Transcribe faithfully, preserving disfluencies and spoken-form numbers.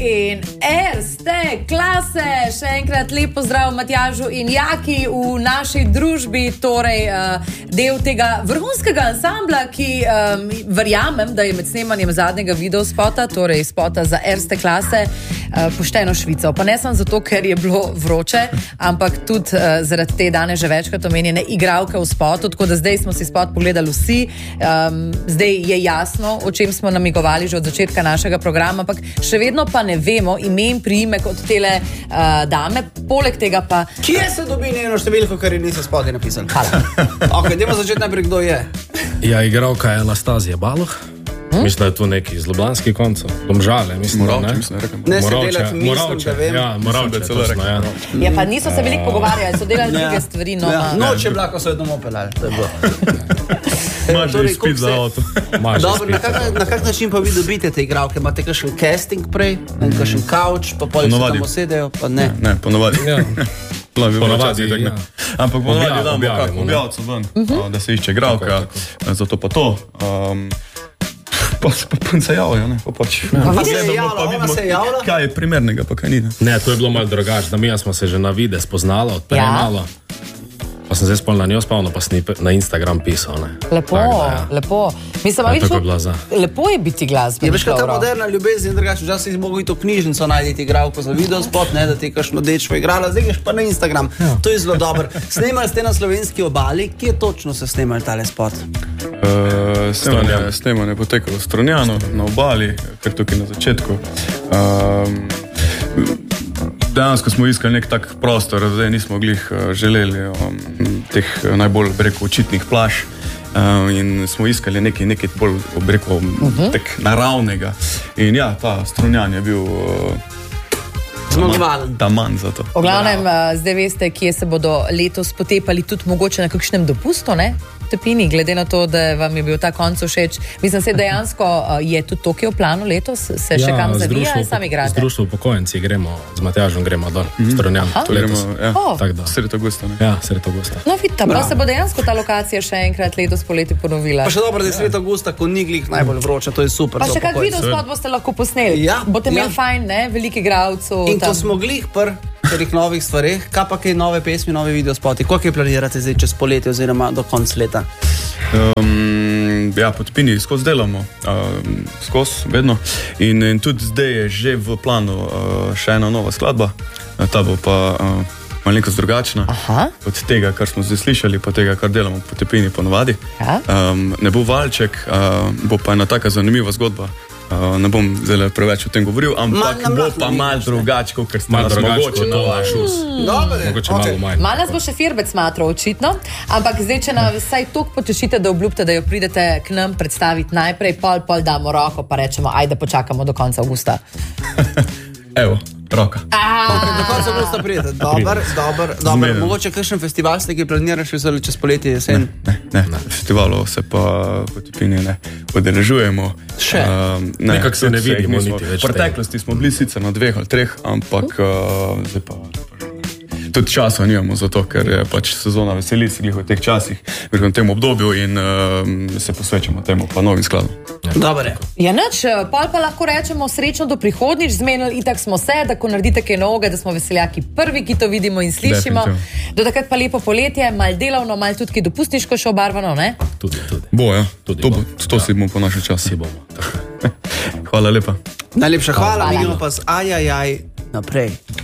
in Erste klase. Še enkrat lep pozdrav Matjažu in Jaki v naši družbi, torej uh, del tega vrhunskega ansambla, ki um, verjamem, da je med snemanjem zadnjega videospota, torej spota za Erste klase, uh, pošteno švico. Pa ne samo zato, ker je bilo vroče, ampak tudi uh, zaradi te danes že večkrat omenjene igralke v spotu, tako da zdaj smo si spot pogledali vsi. Um, zdaj je jasno, o čem smo namigovali že od začetka našega programa, ampak še vedno pa ne vemo ime in priimek od tele uh, dame, poleg tega pa... Kje se dobi njeno številko, kar je niso spoti napisali? Hvala. Ok, dajmo začeti najprej, kdo je. Ja, igralka je Anastazija Baloh. Hmm? Mislim, da je tu neki iz Ljubljanskih koncev. Domžale, mislim, Moravče, ne? mislim, ne rekem. Ne, se delati, mislim, Moravče, da vem. Ja, Moravče, točno, ja. Ja, pa niso se veliko pogovarjali, so delali druge Ja. stvari. No, Ja. ma- Noč je bila, ko so jo domov peljali. To je bilo. Imaš že Torej, izpit za koliko avto. Imaš že Dobro, na izpit za kak, avto. na kak način pa vi dobite te igralke? Imate kakšen casting prej, mm. kakšen couch, pa pol se Ponovadi. tam usedejo, pa ne. Ne, ponovadi. Ja. Plavi Ponovadi, včasih tako, ne. ja. Ampak ponovadi Objav- damo objavimo, kak ne. objavco ven, a, da se išče igralka, zato pa to. Um, pa se pa punce javljajo, ne, pa pač. Pa Pa se je gledamo, javila, pa ona vidimo, se je javila? kaj je primernega, pa kaj ni. Ne. Ne, to je bilo malo drugače, da mi smo se že na vide spoznala, odprej Ja. malo. Pa sem zdaj spol na njo spavno, pa sem ji na Instagram pisal, ne. Lepo, Tako da, ja. lepo. Mislim, a Ja, vidiš, tako je bila za. lepo je biti glasbenik. Je veš, kaj ta Lovro. moderna ljubezen, drugače, včasih si mogel iti v knjižnico najti igralko za videospot, ne, da ti je kakšno dečko igrala, zdaj greš pa na Instagram. Ja. To je zelo dobro. Snemali ste na slovenski obali, kje točno se snemali tale spot? Uh, snemanje, snemanje poteka v Strunjanu, na obali, kar tukaj na začetku. Um, Dejansko smo iskali nek tak prostor, zdaj nismo glih uh, želeli um, teh uh, najbolj, bi rekel, očitnih plaž. Um, in smo iskali nekaj, nekaj bolj, bi rekel, uh -huh. tak naravnega. In ja, ta Strunjan je bil uh, Zmagovalen. ta manj za to. V glavnem, uh, zdaj veste, kje se bodo letos potepali, tudi mogoče na kakšnem dopustu, ne? Tepini, glede na to, da vam je bil ta konc všeč. Mislim, se dejansko uh, je tudi Tokio v planu letos, se še kam z zavija društvom- ali sami Z igrate? društvom upokojenci gremo, z Matjažem gremo dol, mm. Strunjan, to letos. Gremo, ja, O. Tako da. sredi avgusta. Ne. Ja, sred avgusta. No, vidite, pa se bo dejansko ta lokacija še enkrat letos poleti ponovila. Pa še dobro, da je svet avgusta, ko ni glih najbolj vroče, to je super. Pa za še kak upokojence. video spot boste lahko posneli. Ja, Boste imeli ja. fajn, ne? Veliko igralcev. In ko tam. smo glih pr teh novih stvareh, kaj pa kaj nove pesmi, nove videospoti, koliko je planirate zdaj čez poletje oziroma do konca leta? Um, ja, podpini skozi delamo, um, skozi vedno. In, in tudi zdaj je že v planu uh, še ena nova skladba, uh, ta bo pa uh, malenkost drugačna Aha. od tega, kar smo zdaj slišali, pa tega, kar delamo po Tepini ponovadi. Ja. Um, ne bo valček, uh, bo pa ena taka zanimiva zgodba. Uh, ne bom zdaj preveč o tem govoril, ampak nam bo lahko pa namiguješ, malo ne? drugače, kot ste Malo nas drugače mogoče kot to navajali. vaš us. Dobre, Mogoče okej. malo manj. Malo nas bo še Firbec smatral, očitno, ampak zdaj, če nas vsaj toliko potešite, da obljubite, da jo pridete k nam predstaviti najprej, pol, pol damo roko, pa rečemo, ajde počakamo do konca avgusta. Evo, roka. Okay, do konca avgusta pridete. Dobar, dobar, dobar. Zmeraj. Mogoče kakšen festival ste, ki planiraš še čez poletje, jesen? Ne, ne, ne. Festivalov se pa po Tepini ne udeležujemo. Še? Um, ne, Nekako se tudi ne vidimo jih nismo. niti več V preteklosti smo bili sicer na dveh ali treh, ampak uh, zdaj pa tudi časa nimamo za to, ker je pač sezona veselic glih v teh časih, v tem obdobju in uh, se posvečamo temu pa novim skladom. Dobre. Ja, nič, pol pa lahko rečemo srečno do prihodnjič, zmenili itak smo se, da ko naredite kaj novega, da smo veseljaki prvi, ki to vidimo in slišimo. Definitivno. Do takrat pa lepo poletje, mal delovno, mal tudi kaj dopustniško še obarvano, ne? Tudi, tudi. Bo, ja. Tudi To, bo. bo, to si bomo po našem času. Si bomo. Tako. Hvala lepa. Najlepša hvala, Hvala. mi gremo pa z ajajaj naprej.